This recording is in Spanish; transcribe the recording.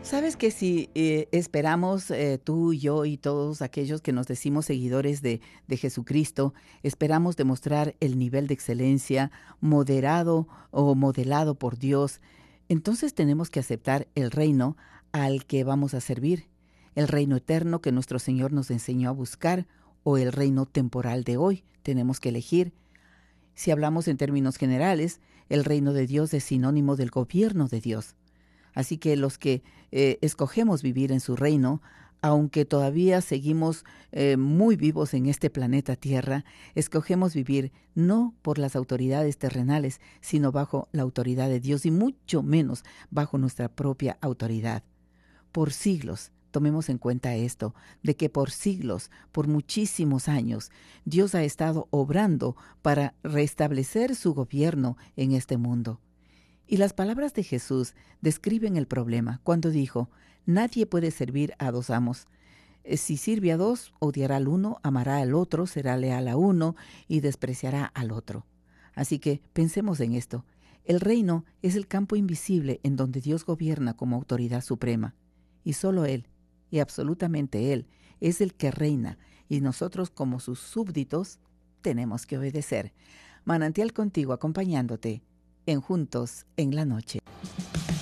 Sabes que si esperamos tú, yo y todos aquellos que nos decimos seguidores de Jesucristo, esperamos demostrar el nivel de excelencia moderado o modelado por Dios, entonces tenemos que aceptar el reino al que vamos a servir, el reino eterno que nuestro Señor nos enseñó a buscar o el reino temporal de hoy. Tenemos que elegir. Si hablamos en términos generales, el reino de Dios es sinónimo del gobierno de Dios. Así que los que escogemos vivir en su reino, aunque todavía seguimos muy vivos en este planeta Tierra, escogemos vivir no por las autoridades terrenales, sino bajo la autoridad de Dios y mucho menos bajo nuestra propia autoridad. Por siglos, tomemos en cuenta esto, de que por siglos, por muchísimos años, Dios ha estado obrando para restablecer su gobierno en este mundo. Y las palabras de Jesús describen el problema cuando dijo: nadie puede servir a dos amos. Si sirve a dos, odiará al uno, amará al otro, será leal a uno y despreciará al otro. Así que pensemos en esto. El reino es el campo invisible en donde Dios gobierna como autoridad suprema. Y solo Él, y absolutamente Él, es el que reina, y nosotros como sus súbditos tenemos que obedecer. Manantial Contigo, acompañándote en Juntos en la Noche.